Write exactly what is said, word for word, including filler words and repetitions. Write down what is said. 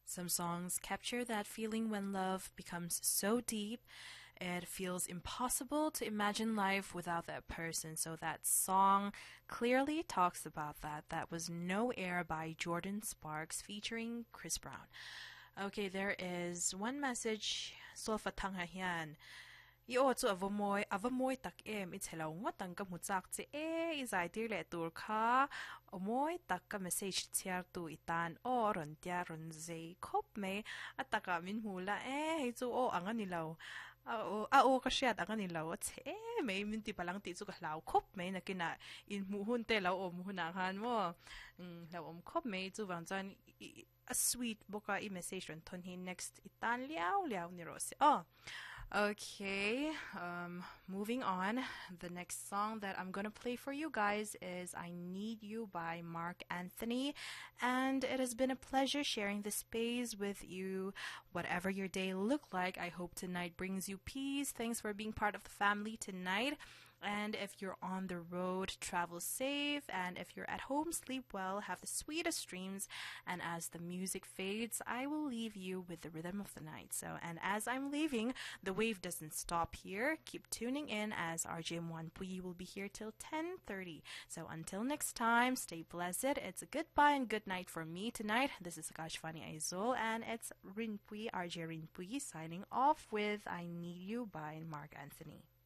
Some songs capture that feeling when love becomes so deep, it feels impossible to imagine life without that person. So that song clearly talks about that. That was No Air by Jordan Sparks featuring Chris Brown. Okay, there is one message. Solfa tanghahian. Yo chu avomoy avomoy tak em it's hello ngotang ka muchak che e izai tir le tur kha omoy tak ka message chiar tu itan o ron tia ron zei khop me ataka min hula e hi chu o anga nilaw a o a o ka shiat anga nilaw che e me min ti palang ti chu ka hlaw khop me na kina in mu hun te law om huna khan mo law om khop me chu wang chan a sweet boka i message ron thon hi next itan liao liao ni ro se oh. Okay, um, moving on. The next song that I'm gonna play for you guys is I Need You by Mark Anthony. And it has been a pleasure sharing this space with you. Whatever your day looked like, I hope tonight brings you peace. Thanks for being part of the family tonight. And if you're on the road, travel safe. And if you're at home, sleep well. Have the sweetest dreams. And as the music fades, I will leave you with the rhythm of the night. So, and as I'm leaving, the wave doesn't stop here. Keep tuning in as R J Mwanpui will be here till ten thirty. So until next time, stay blessed. It's a goodbye and good night for me tonight. This is Akashvani Aizol, and it's Rinpui, R J Rinpui, signing off with I Need You by Mark Anthony.